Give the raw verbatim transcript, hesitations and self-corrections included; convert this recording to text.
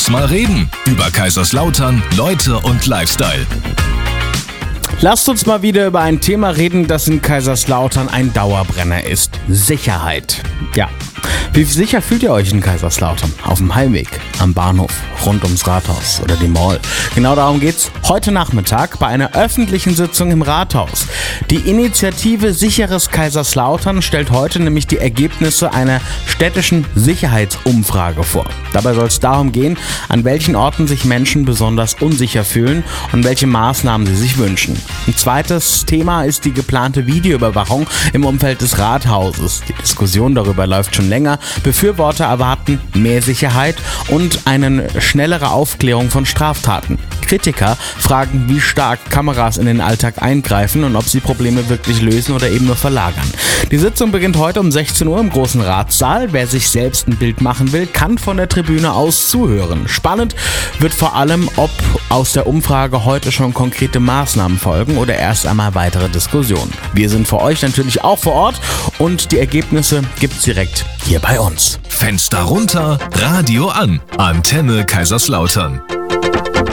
Lass mal reden über Kaiserslautern, Leute und Lifestyle. Lasst uns mal wieder über ein Thema reden, das in Kaiserslautern ein Dauerbrenner ist. Sicherheit. Ja. Wie sicher fühlt ihr euch in Kaiserslautern? Auf dem Heimweg, am Bahnhof, rund ums Rathaus oder die Mall? Genau darum geht's heute Nachmittag bei einer öffentlichen Sitzung im Rathaus. Die Initiative Sicheres Kaiserslautern stellt heute nämlich die Ergebnisse einer städtischen Sicherheitsumfrage vor. Dabei soll es darum gehen, an welchen Orten sich Menschen besonders unsicher fühlen und welche Maßnahmen sie sich wünschen. Ein zweites Thema ist die geplante Videoüberwachung im Umfeld des Rathauses. Die Diskussion darüber läuft schon länger. Befürworter erwarten mehr Sicherheit und eine schnellere Aufklärung von Straftaten. Kritiker fragen, wie stark Kameras in den Alltag eingreifen und ob sie Probleme wirklich lösen oder eben nur verlagern. Die Sitzung beginnt heute um sechzehn Uhr im Großen Ratssaal. Wer sich selbst ein Bild machen will, kann von der Tribüne aus zuhören. Spannend wird vor allem, ob aus der Umfrage heute schon konkrete Maßnahmen folgen oder erst einmal weitere Diskussionen. Wir sind für euch natürlich auch vor Ort und die Ergebnisse gibt's direkt hier bei uns. Fenster runter, Radio an. Antenne Kaiserslautern.